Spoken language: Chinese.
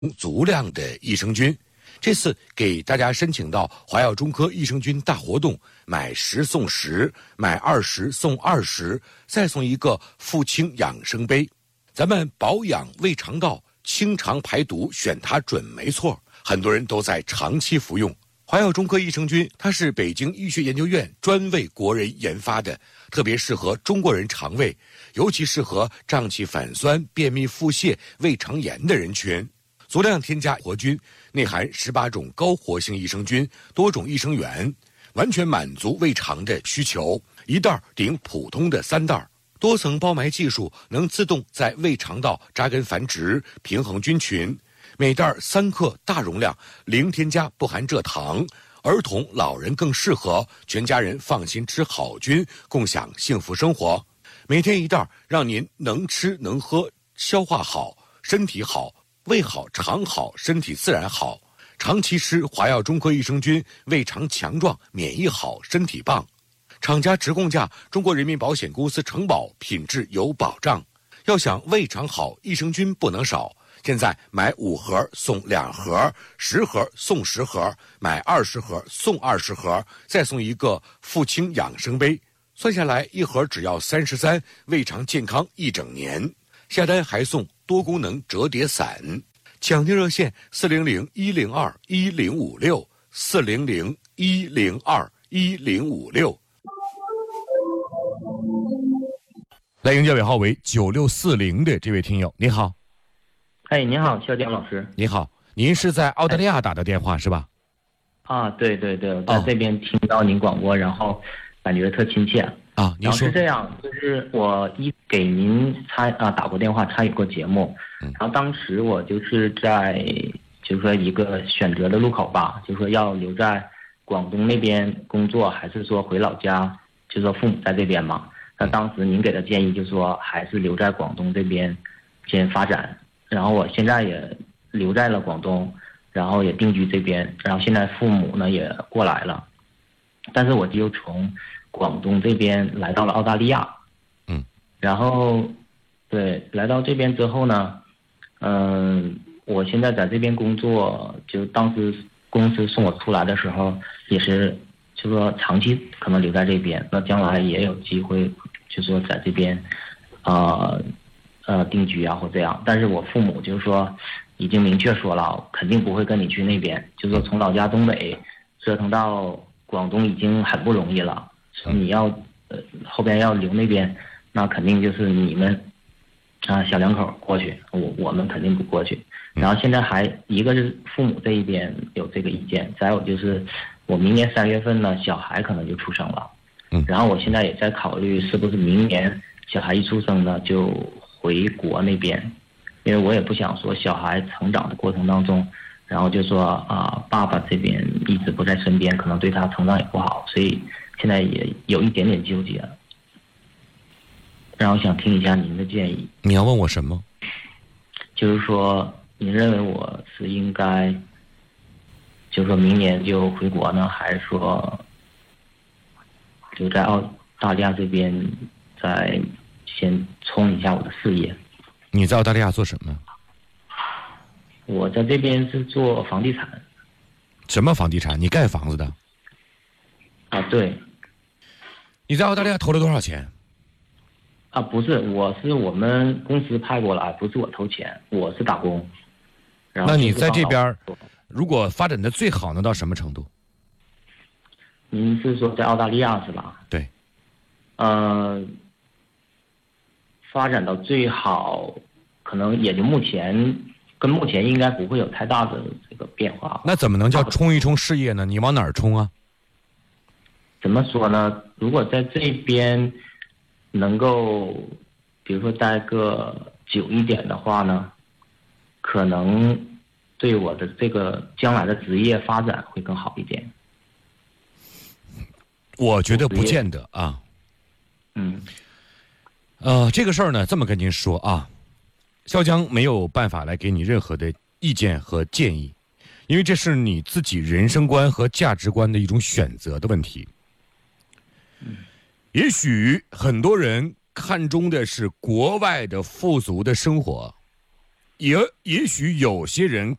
足量的益生菌。这次给大家申请到华药中科益生菌大活动，买10送10，买20送20，再送一个复清养生杯。咱们保养胃肠道、清肠排毒，选它准没错。很多人都在长期服用华药中科益生菌，它是北京医学研究院专为国人研发的，特别适合中国人肠胃，尤其适合胀气反酸、便秘腹泻、胃肠炎的人群。足量添加活菌，内含18种高活性益生菌，多种益生元，完全满足胃肠的需求。一袋顶普通的3袋。多层包埋技术能自动在胃肠道扎根繁殖，平衡菌群。每袋3克，大容量，零添加，不含蔗糖。儿童、老人更适合，全家人放心吃好菌，共享幸福生活。每天一袋，让您能吃能喝，消化好，身体好。胃好肠好，身体自然好。长期吃华药中科益生菌，胃肠强壮，免疫好，身体棒。厂家直供价，中国人民保险公司承保，品质有保障。要想胃肠好，益生菌不能少。现在买5盒送2盒，10盒送10盒，买20盒送20盒，再送一个复清养生杯。算下来一盒只要33，胃肠健康1整年。下单还送多功能折叠伞。抢订热线400-102-1056，400-102-1056。来迎教尾号为9640的这位听友，你好。 哎，您好，肖江老师。 你好，您是在澳大利亚打的电话是吧？ 啊，对对对，我在这边听到您广播，然后感觉特亲切。 啊，您说。 然后是这样，就是我给您打过电话，参与过节目，然后当时我就是在就是说一个选择的路口吧，就是说要留在广东那边工作，还是说回老家，就是说父母在这边嘛。那当时您给的建议就是说还是留在广东这边先发展，然后我现在也留在了广东，然后也定居这边，然后现在父母呢也过来了，但是我就从广东这边来到了澳大利亚，然后对来到这边之后呢，我现在在这边工作，就当时公司送我出来的时候，也是就说长期可能留在这边，那将来也有机会就说在这边定居啊或这样，但是我父母就是说已经明确说了，肯定不会跟你去那边，就是说从老家东北折腾到广东已经很不容易了，你要后边要留那边，那肯定就是你们小两口过去，我们肯定不过去。然后现在还一个是父母这一边有这个意见，再有就是我明年3月份呢小孩可能就出生了，然后我现在也在考虑是不是明年小孩一出生呢就回国那边，因为我也不想说小孩成长的过程当中，然后就说爸爸这边一直不在身边，可能对他成长也不好，所以现在也有一点点纠结，然后想听一下您的建议。 你要问我什么？ 就是说您认为我是应该就是说明年就回国呢，还是说就在澳大利亚这边再先冲一下我的事业？ 你在澳大利亚做什么？ 我在这边是做房地产。 什么房地产？你盖房子的？ 对。 你在澳大利亚投了多少钱？ 不是，我们公司派过来，不是我投钱，我是打工。然后那你在这边如果发展的最好能到什么程度？ 您是说在澳大利亚是吧？ 对。 发展到最好，可能也就目前应该不会有太大的这个变化。 那怎么能叫冲一冲事业呢？你往哪儿冲啊？ 怎么说呢？如果在这边能够，比如说待个久一点的话呢，可能对我的这个将来的职业发展会更好一点。 我觉得不见得啊。这个事儿呢，这么跟您说啊，肖江没有办法来给你任何的意见和建议，因为这是你自己人生观和价值观的一种选择的问题。也许很多人看重的是国外的富足的生活， 也许有些人